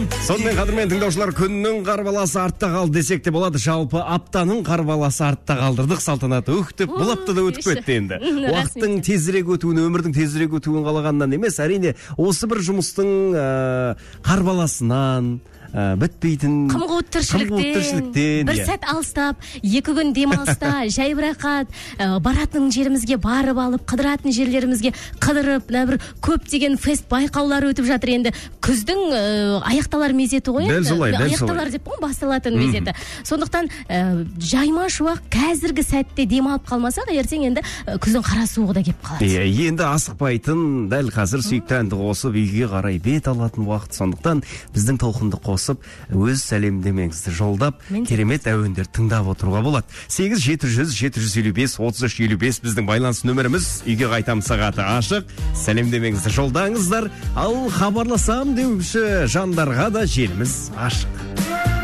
Сонымен қадірмен тыңдаушылар, күннің қарбаласы артта қалды десек те болады. Жалпы аптаның қарбаласы артта қалдырдық. Салтанаты деп бұл апта да өтіп кетті енді. Уақыттың тезірек өтуін, өмірдің тезірек өтуін қалағаннан емес, әрине осы бір жұмыстың қарбаласынан бітпейтін қымқуыт тіршіліктен бір сәт алыстап, 2 күн демалыста жайбырақат баратын жерімізге барып алып, қыдыратын жерлерімізге қыдырып, бір көптеген фест байқаулар өтіп жатыр. Енді күздің аяқталар мезеті ғой, аяқталар деп басталатын мезеті. Сондықтан жайма шуақ қазіргі сәтте демалып қалмасақ, ертең енді күздің қара суығы да кеп қалады. Енді асықпайтын, дәл қазір сүйікті әнді қосып үйге қарай бет алатын уақыт. Сондықтан біздің толқынды өз сәлемдемеңізді жолдап, керемет әуендер тыңдап отыруға болады. 8-700-755-33-55 біздің байланыс нөміріміз. Үйге қайтам сағаты ашық. Сәлемдемеңізді жолдаңыздар. Ал хабарласам деуші жандарға да жеріміз ашық.